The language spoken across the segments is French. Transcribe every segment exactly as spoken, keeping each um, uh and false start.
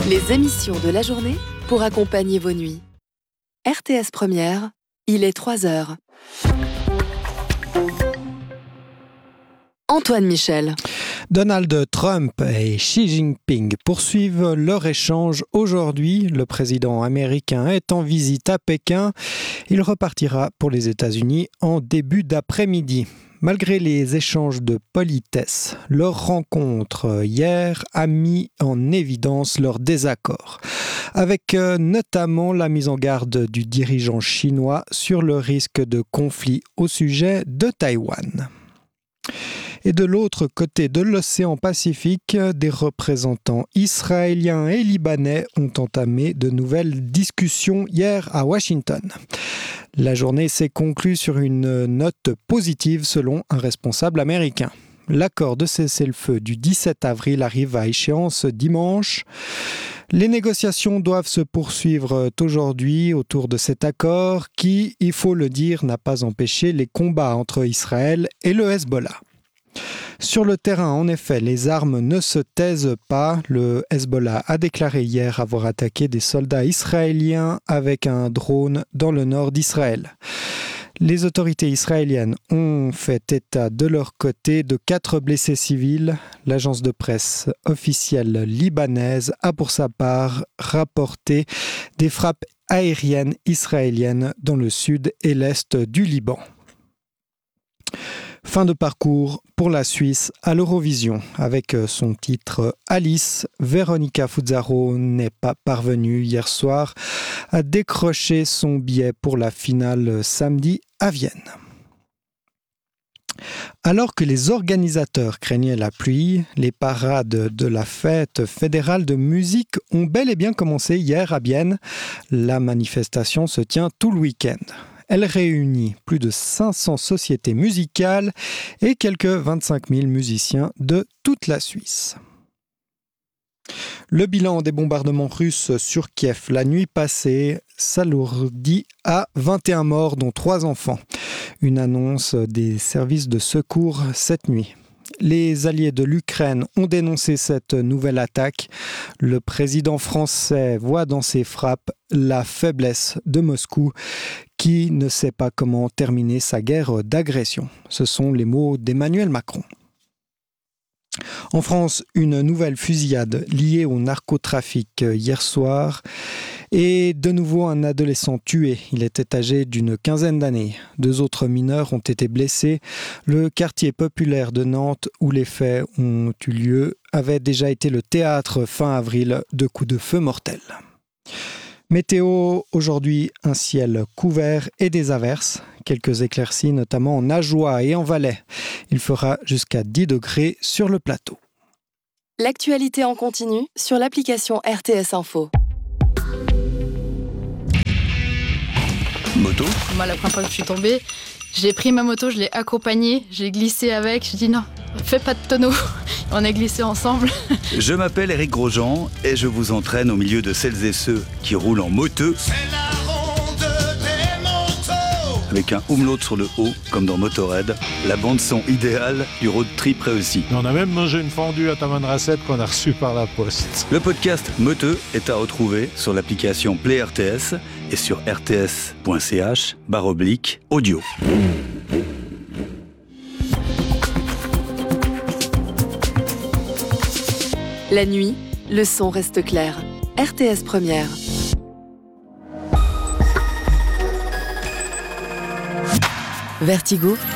Les émissions de la journée pour accompagner vos nuits. R T S Première, il est trois heures. Antoine Michel. Donald Trump et Xi Jinping poursuivent leur échange aujourd'hui. Le président américain est en visite à Pékin. Il repartira pour les États-Unis en début d'après-midi. Malgré les échanges de politesse, leur rencontre hier a mis en évidence leur désaccord, avec euh, notamment la mise en garde du dirigeant chinois sur le risque de conflit au sujet de Taïwan. Et de l'autre côté de l'océan Pacifique, des représentants israéliens et libanais ont entamé de nouvelles discussions hier à Washington. La journée s'est conclue sur une note positive selon un responsable américain. L'accord de cessez-le-feu du dix-sept avril arrive à échéance dimanche. Les négociations doivent se poursuivre aujourd'hui autour de cet accord qui, il faut le dire, n'a pas empêché les combats entre Israël et le Hezbollah. Sur le terrain, en effet, les armes ne se taisent pas. Le Hezbollah a déclaré hier avoir attaqué des soldats israéliens avec un drone dans le nord d'Israël. Les autorités israéliennes ont fait état de leur côté de quatre blessés civils. L'agence de presse officielle libanaise a pour sa part rapporté des frappes aériennes israéliennes dans le sud et l'est du Liban. Fin de parcours pour la Suisse à l'Eurovision. Avec son titre Alice, Veronica Fuzzaro n'est pas parvenue hier soir à décrocher son billet pour la finale samedi à Vienne. Alors que les organisateurs craignaient la pluie, les parades de la fête fédérale de musique ont bel et bien commencé hier à Bienne. La manifestation se tient tout le week-end. Elle réunit plus de cinq cents sociétés musicales et quelques vingt-cinq mille musiciens de toute la Suisse. Le bilan des bombardements russes sur Kiev la nuit passée s'alourdit à vingt et un morts, dont trois enfants. Une annonce des services de secours cette nuit. Les alliés de l'Ukraine ont dénoncé cette nouvelle attaque. Le président français voit dans ces frappes la faiblesse de Moscou qui ne sait pas comment terminer sa guerre d'agression. Ce sont les mots d'Emmanuel Macron. En France, une nouvelle fusillade liée au narcotrafic hier soir et de nouveau un adolescent tué. Il était âgé d'une quinzaine d'années. Deux autres mineurs ont été blessés. Le quartier populaire de Nantes, où les faits ont eu lieu, avait déjà été le théâtre fin avril de coups de feu mortels. Météo, aujourd'hui un ciel couvert et des averses. Quelques éclaircies, notamment en Ajoie et en Valais. Il fera jusqu'à dix degrés sur le plateau. L'actualité en continu sur l'application R T S Info. Moto. Moi, la première fois que je suis tombée, j'ai pris ma moto, je l'ai accompagnée, j'ai glissé avec, je dis non, fais pas de tonneau. On a glissé ensemble. Je m'appelle Éric Grosjean et je vous entraîne au milieu de celles et ceux qui roulent en moteux. C'est la ronde des motos. Avec un umlaut sur le haut, comme dans Motorhead, la bande-son idéale du road trip réussi. On a même mangé une fondue à Tamanrasset qu'on a reçue par la poste. Le podcast Moteux est à retrouver sur l'application Play R T S et sur rts.ch barre oblique audio. La nuit, le son reste clair. R T S Première. Vertigo.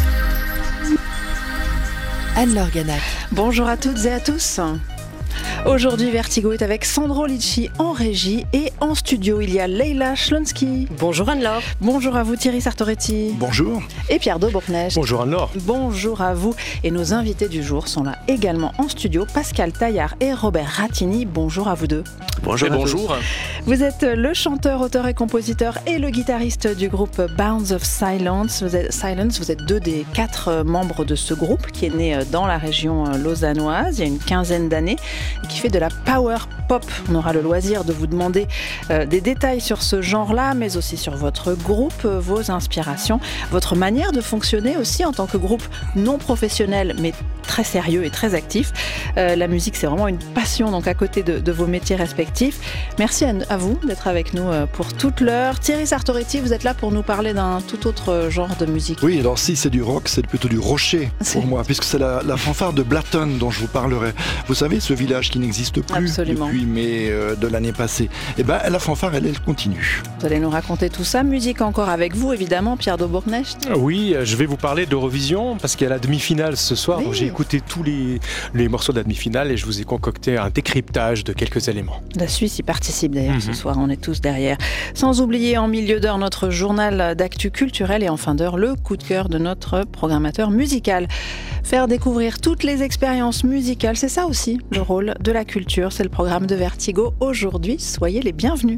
Anne-Laure Ganac. Bonjour à toutes et à tous. Aujourd'hui, Vertigo est avec Sandro Litchi en régie et en studio, il y a Leila Schlonsky. Bonjour Anne-Laure. Bonjour à vous Thierry Sartoretti. Bonjour. Et Pierre Daubourknecht. Bonjour Anne-Laure. Bonjour à vous. Et nos invités du jour sont là également en studio, Pascal Taillard et Robert Rattini. Bonjour à vous deux. Bonjour. Et bonjour. Vous êtes le chanteur, auteur et compositeur et le guitariste du groupe Bounds of Silence. Vous êtes, Silence, vous êtes deux des quatre membres de ce groupe qui est né dans la région lausannoise il y a une quinzaine d'années. et qui fait de la power pop. On aura le loisir de vous demander euh, des détails sur ce genre-là, mais aussi sur votre groupe, euh, vos inspirations, votre manière de fonctionner aussi en tant que groupe non professionnel, mais très sérieux et très actif. Euh, la musique, c'est vraiment une passion, donc à côté de, de vos métiers respectifs. Merci à, à vous d'être avec nous euh, pour toute l'heure. Thierry Sartoretti, vous êtes là pour nous parler d'un tout autre genre de musique. Oui, alors si c'est du rock, c'est plutôt du rocher pour c'est... moi, puisque c'est la, la fanfare de Blaton dont je vous parlerai. Vous savez, ce village qui n'existe plus Absolument. depuis mai euh, de l'année passée. Eh ben, la fanfare, elle, elle continue. Vous allez nous raconter tout ça. Musique encore avec vous, évidemment, Pierre Daubourgnecht. Oui, je vais vous parler d'Eurovision, parce qu'il y a la demi-finale ce soir. Oui. Donc j'ai écouté tous les, les morceaux de la demi-finale et je vous ai concocté un décryptage de quelques éléments. La Suisse y participe d'ailleurs mm-hmm. ce soir, on est tous derrière. Sans oublier en milieu d'heure notre journal d'actu culturel et en fin d'heure le coup de cœur de notre programmateur musical. Faire découvrir toutes les expériences musicales, c'est ça aussi le rôle de la culture. C'est le programme de Vertigo aujourd'hui. Soyez les bienvenus.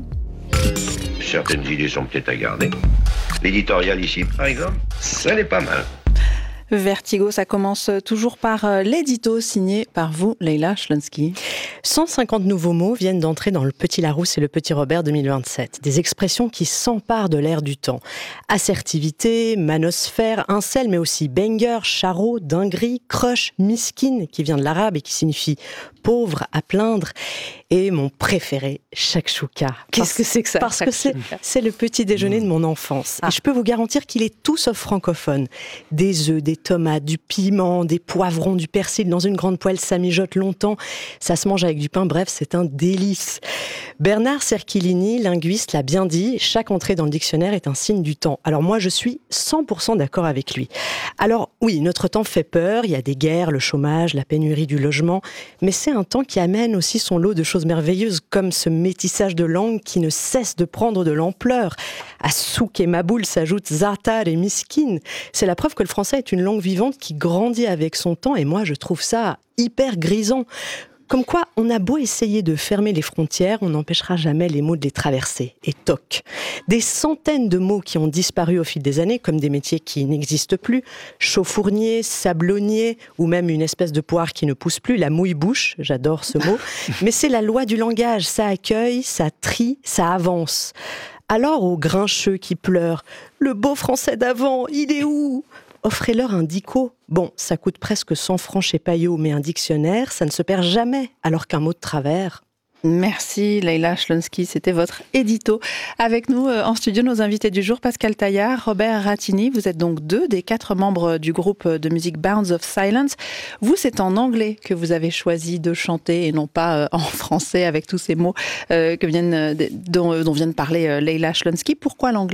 Certaines idées sont peut-être à garder. L'éditorial ici, par exemple, ça n'est pas mal. Vertigo, ça commence toujours par l'édito signé par vous, Leïla Schlonsky. cent cinquante nouveaux mots viennent d'entrer dans le Petit Larousse et le Petit Robert deux mille vingt-sept. Des expressions qui s'emparent de l'air du temps. Assertivité, manosphère, incel, mais aussi banger, charreau, dinguerie, crush, miskin, qui vient de l'arabe et qui signifie pauvre, à plaindre. Et mon préféré, shakshuka. Qu'est-ce parce, que c'est que ça? Parce que c'est, c'est le petit déjeuner de mon enfance. Ah. Et je peux vous garantir qu'il est tout sauf francophone. Des œufs, des tomates, du piment, des poivrons, du persil dans une grande poêle, ça mijote longtemps. Ça se mange avec du pain, bref, c'est un délice. Bernard Cerchilini, linguiste, l'a bien dit, chaque entrée dans le dictionnaire est un signe du temps. Alors moi, je suis cent pour cent d'accord avec lui. Alors oui, notre temps fait peur, il y a des guerres, le chômage, la pénurie du logement, mais c'est un temps qui amène aussi son lot de choses merveilleuses, comme ce métissage de langues qui ne cesse de prendre de l'ampleur. À souk et maboul s'ajoutent zartar et miskin. C'est la preuve que le français est une langue vivante qui grandit avec son temps, et moi je trouve ça hyper grisant. Comme quoi, on a beau essayer de fermer les frontières, on n'empêchera jamais les mots de les traverser. Et toc. Des centaines de mots qui ont disparu au fil des années, comme des métiers qui n'existent plus, chauffournier, sablonnier, ou même une espèce de poire qui ne pousse plus, la mouille-bouche, j'adore ce mot. Mais c'est la loi du langage, ça accueille, ça trie, ça avance. Alors aux grincheux qui pleurent, le beau français d'avant, il est où ? Offrez-leur un dico. Bon, ça coûte presque cent francs chez Payot, mais un dictionnaire, ça ne se perd jamais, alors qu'un mot de travers. Merci Leïla Schlonsky, c'était votre édito. Avec nous euh, en studio, nos invités du jour, Pascal Taillard, Robert Ratini. Vous êtes donc deux des quatre membres du groupe de musique Bounds of Silence. Vous, c'est en anglais que vous avez choisi de chanter et non pas euh, en français avec tous ces mots euh, que viennent, euh, dont, dont vient de parler euh, Leïla Schlonsky. Pourquoi l'anglais ?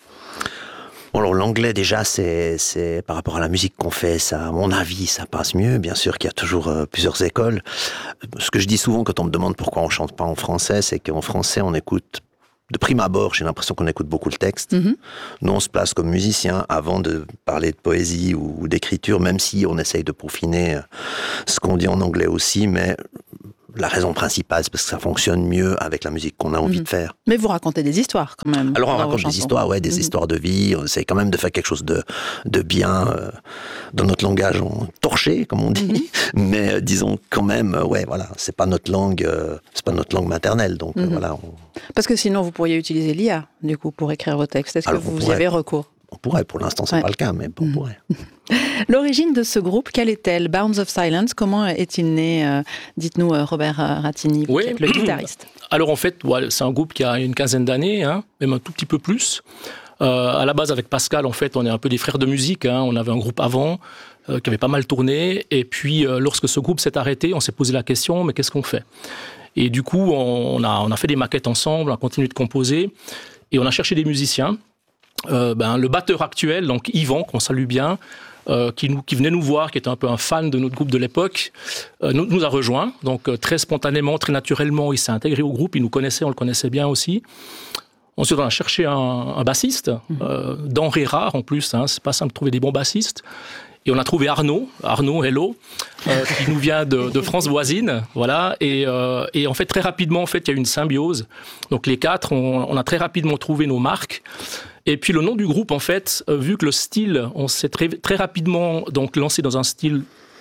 Alors l'anglais déjà, c'est, c'est par rapport à la musique qu'on fait, ça, à mon avis, ça passe mieux. Bien sûr qu'il y a toujours euh, plusieurs écoles. Ce que je dis souvent quand on me demande pourquoi on chante pas en français, c'est qu'en français on écoute, de prime abord, j'ai l'impression qu'on écoute beaucoup le texte. Mm-hmm. Nous on se place comme musicien avant de parler de poésie ou, ou d'écriture, même si on essaye de peaufiner ce qu'on dit en anglais aussi, mais la raison principale, c'est parce que ça fonctionne mieux avec la musique qu'on a envie mmh. de faire. Mais vous racontez des histoires quand même. Alors on raconte des histoires, ouais, des mmh. histoires de vie. On essaie quand même de faire quelque chose de, de bien euh, dans notre langage en torché, comme on dit. Mmh. Mais euh, disons quand même, euh, ouais, voilà, c'est pas notre langue, euh, c'est pas notre langue maternelle, donc mmh. euh, voilà. On... Parce que sinon vous pourriez utiliser l'I A du coup pour écrire vos textes. Est-ce Alors, que vous pourrait... y avez recours ? On pourrait, pour l'instant, c'est ouais. pas le cas, mais on mmh. pourrait. L'origine de ce groupe, quelle est-elle ? Bounds of Silence, comment est-il né ? euh, Dites-nous, euh, Robert Ratini, vous oui. êtes le guitariste. Alors en fait, ouais, c'est un groupe qui a une quinzaine d'années, hein, même un tout petit peu plus. Euh, à la base, avec Pascal, en fait, on est un peu des frères de musique. Hein. On avait un groupe avant euh, qui avait pas mal tourné. Et puis, euh, lorsque ce groupe s'est arrêté, on s'est posé la question, mais qu'est-ce qu'on fait ? Et du coup, on a, on a fait des maquettes ensemble, on a continué de composer. Et on a cherché des musiciens. Euh, ben, le batteur actuel, donc Yvan, qu'on salue bien, euh, qui, nous, qui venait nous voir, qui était un peu un fan de notre groupe de l'époque, euh, nous, nous a rejoints. Donc euh, très spontanément, très naturellement, il s'est intégré au groupe. Il nous connaissait, on le connaissait bien aussi. Ensuite, on a cherché un, un bassiste, mmh. euh, denrée rare en plus. Hein, c'est pas simple de trouver des bons bassistes. Et on a trouvé Arnaud, Arnaud, hello, euh, qui nous vient de, de France voisine, voilà. Et, euh, et en fait, très rapidement, en fait, il y a eu une symbiose. Donc les quatre, on, on a très rapidement trouvé nos marques. Et puis le nom du groupe, en fait, euh, vu que le style, on s'est très, très rapidement donc lancé dans un style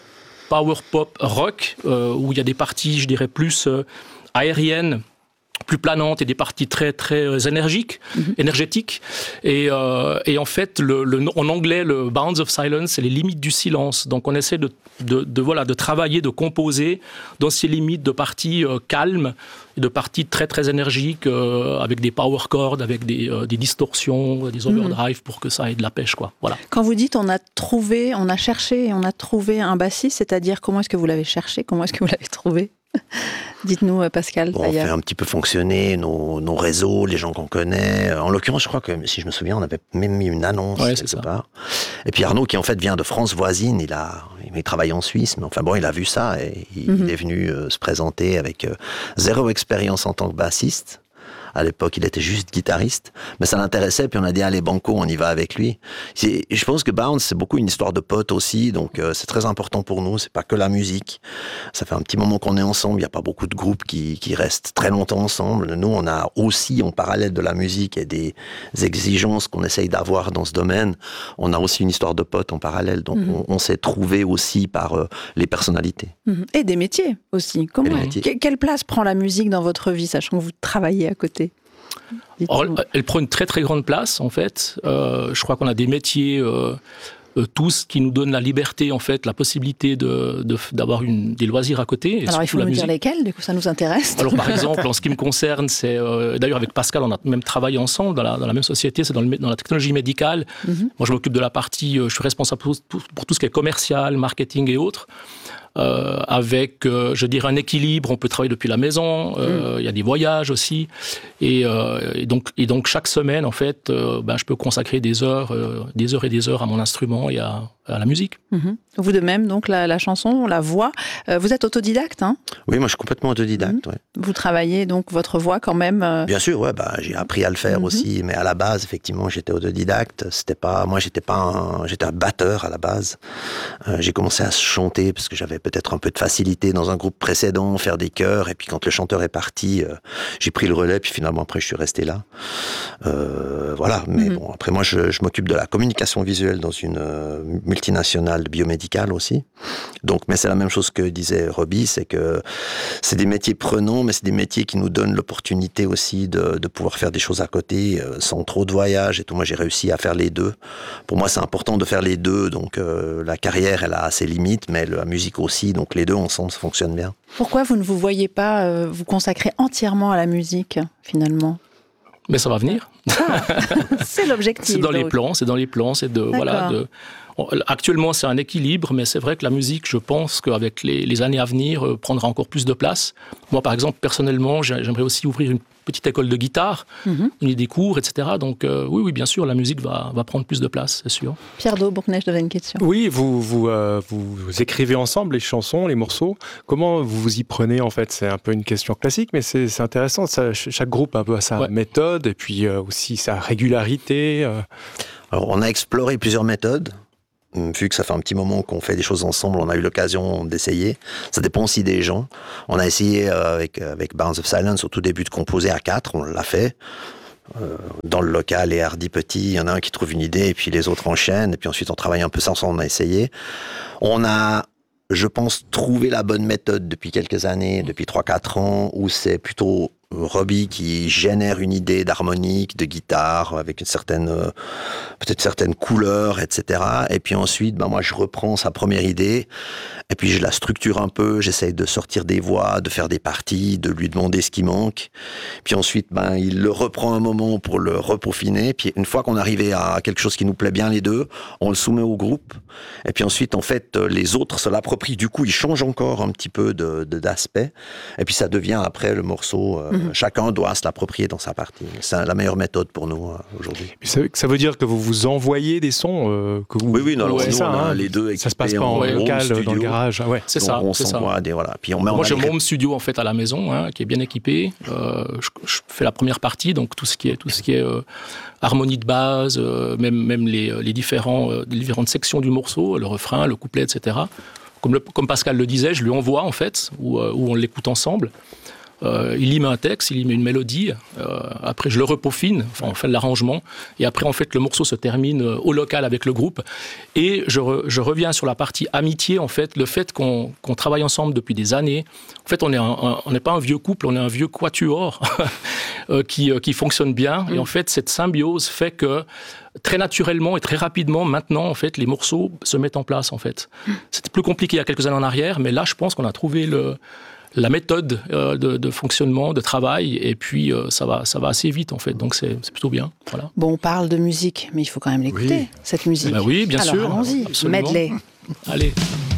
power pop rock, euh, où il y a des parties, je dirais, plus euh, aériennes, plus planantes et des parties très très énergiques, mm-hmm. énergétiques. Et, euh, et en fait, le, le, en anglais, le bounds of silence, c'est les limites du silence. Donc on essaie de, de, de, voilà, de travailler, de composer dans ces limites de parties euh, calmes, et de parties très très énergiques, euh, avec des power chords, avec des, euh, des distorsions, des overdrive, mm-hmm. pour que ça ait de la pêche, quoi. Voilà. Quand vous dites on a trouvé, on a cherché et on a trouvé un bassiste, c'est-à-dire comment est-ce que vous l'avez cherché, comment est-ce que vous l'avez trouvé ? Dites-nous, Pascal. Bon, on fait un petit peu fonctionner nos, nos réseaux, les gens qu'on connaît. En l'occurrence, je crois que, si je me souviens, on avait même mis une annonce ouais, quelque part. Et puis Arnaud, qui en fait vient de France voisine, il a, il travaille en Suisse, mais enfin bon, il a vu ça et il, mm-hmm. il est venu euh, se présenter avec euh, zéro expérience en tant que bassiste. À l'époque, il était juste guitariste, mais ça l'intéressait, puis on a dit, allez, banco, on y va avec lui. C'est, je pense que Bounce, c'est beaucoup une histoire de potes aussi, donc euh, c'est très important pour nous, c'est pas que la musique. Ça fait un petit moment qu'on est ensemble, il n'y a pas beaucoup de groupes qui, qui restent très longtemps ensemble. Nous, on a aussi, en parallèle de la musique et des exigences qu'on essaye d'avoir dans ce domaine, on a aussi une histoire de potes en parallèle, donc mmh. on, on s'est trouvé aussi par euh, les personnalités. Mmh. Et des métiers aussi. Comment, métiers. Que, quelle place prend la musique dans votre vie, sachant que vous travaillez à côté ? Or, elle prend une très très grande place en fait. Euh, je crois qu'on a des métiers euh, euh, tous qui nous donnent la liberté en fait, la possibilité de, de d'avoir une, des loisirs à côté. Et alors il faut nous musique. dire lesquels, du coup ça nous intéresse. Alors par exemple, en ce qui me concerne, c'est euh, d'ailleurs avec Pascal, on a même travaillé ensemble dans la, dans la même société, c'est dans, le, dans la technologie médicale. Mm-hmm. Moi je m'occupe de la partie, euh, je suis responsable pour, pour, pour tout ce qui est commercial, marketing et autres. Euh, avec, euh, je dirais, un équilibre. On peut travailler depuis la maison. Euh, mmh. Il y a des voyages aussi, et, euh, et donc, et donc chaque semaine, en fait, euh, ben, je peux consacrer des heures, euh, des heures et des heures à mon instrument et à, à la musique. Mmh. Vous de même, donc la, la chanson, la voix. Euh, vous êtes autodidacte, hein ? Oui, moi je suis complètement autodidacte. Mmh. Ouais. Vous travaillez donc votre voix quand même. Euh... Bien sûr, ouais, bah j'ai appris à le faire mmh. aussi, mais à la base, effectivement, j'étais autodidacte. C'était pas, moi, j'étais pas, un, j'étais un batteur à la base. Euh, j'ai commencé à chanter parce que j'avais peut-être un peu de facilité dans un groupe précédent, faire des chœurs, et puis quand le chanteur est parti, euh, j'ai pris le relais, puis finalement après je suis resté là. Euh, voilà, mais mmh. bon, après moi je, je m'occupe de la communication visuelle dans une euh, multinationale biomédicale aussi. Donc, mais c'est la même chose que disait Roby, c'est que c'est des métiers prenants, mais c'est des métiers qui nous donnent l'opportunité aussi de, de pouvoir faire des choses à côté, euh, sans trop de voyages et tout. Moi j'ai réussi à faire les deux. Pour moi c'est important de faire les deux, donc euh, la carrière elle a ses limites, mais la musique aussi, donc les deux ensemble, ça fonctionne bien. Pourquoi vous ne vous voyez pas euh, vous consacrer entièrement à la musique, finalement ? Mais ça va venir. Ah, c'est l'objectif. C'est dans donc. les plans, c'est dans les plans, c'est de D'accord. voilà. De, actuellement, c'est un équilibre, mais c'est vrai que la musique, je pense qu'avec les, les années à venir, euh, prendra encore plus de place. Moi, par exemple, personnellement, j'aimerais aussi ouvrir une petite école de guitare, mm-hmm. donner des cours, et cetera. Donc euh, oui, oui, bien sûr, la musique va, va prendre plus de place, c'est sûr. Pierre Daubourgnecht, je devais une question. Oui, vous, vous, euh, vous, vous écrivez ensemble les chansons, les morceaux. Comment vous vous y prenez, en fait ? C'est un peu une question classique, mais c'est, c'est intéressant. Ça, chaque groupe a un peu sa ouais. méthode, et puis euh, aussi sa régularité. Euh. Alors, on a exploré plusieurs méthodes. Vu que ça fait un petit moment qu'on fait des choses ensemble, on a eu l'occasion d'essayer. Ça dépend aussi des gens. On a essayé euh, avec, avec Bounds of Silence au tout début de composer à quatre, on l'a fait. Euh, dans le local, les hardis petits, il y en a un qui trouve une idée et puis les autres enchaînent. Et puis ensuite on travaille un peu ça ensemble, on a essayé. On a, je pense, trouvé la bonne méthode depuis quelques années, depuis trois quatre ans, où c'est plutôt Roby qui génère une idée d'harmonique, de guitare, avec une certaine, euh, peut-être certaines couleurs, et cetera. Et puis ensuite, ben moi, je reprends sa première idée, et puis je la structure un peu, j'essaye de sortir des voix, de faire des parties, de lui demander ce qui manque. Puis ensuite, ben, il le reprend un moment pour le repeaufiner. Puis une fois qu'on est arrivé à quelque chose qui nous plaît bien les deux, on le soumet au groupe. Et puis ensuite, en fait, les autres se l'approprient. Du coup, ils changent encore un petit peu de, de, d'aspect. Et puis ça devient après le morceau... Euh, mmh. Chacun doit se l'approprier dans sa partie. C'est la meilleure méthode pour nous euh, aujourd'hui. Ça, ça veut dire que vous vous envoyez des sons euh, que vous... Oui, oui, non, alors ouais, nous, ça, on a hein, les deux ça se passe pas en, en local, studio, dans le garage. Ah ouais. C'est ça, on c'est ça. Des, voilà. Puis on met Moi, en j'ai agré... mon home studio en fait à la maison, hein, qui est bien équipé. Euh, je, je fais la première partie, donc tout ce qui est, tout ce qui est euh, harmonie de base, euh, même, même les, les, différents, euh, les différentes sections du morceau, le refrain, le couplet, et cetera. Comme, le, comme Pascal le disait, je lui envoie en fait, où, euh, où on l'écoute ensemble. Euh, il y met un texte, il y met une mélodie. Euh, après, je le repeaufine. Enfin, on fait de l'arrangement. Et après, en fait, le morceau se termine au local avec le groupe. Et je, re, je reviens sur la partie amitié, en fait. Le fait qu'on, qu'on travaille ensemble depuis des années. En fait, on n'est on n'est pas un vieux couple, on est un vieux quatuor euh, qui, euh, qui fonctionne bien. Mmh. Et en fait, cette symbiose fait que très naturellement et très rapidement, maintenant, en fait, les morceaux se mettent en place, en fait. Mmh. C'était plus compliqué il y a quelques années en arrière, mais là, je pense qu'on a trouvé le... la méthode euh, de, de fonctionnement, de travail, et puis euh, ça va, ça va assez vite en fait, donc c'est, c'est plutôt bien. Voilà. Bon, on parle de musique, mais il faut quand même l'écouter, oui. cette musique. Ben oui, bien Alors, sûr. Allons-y, Absolument. medley. Allez.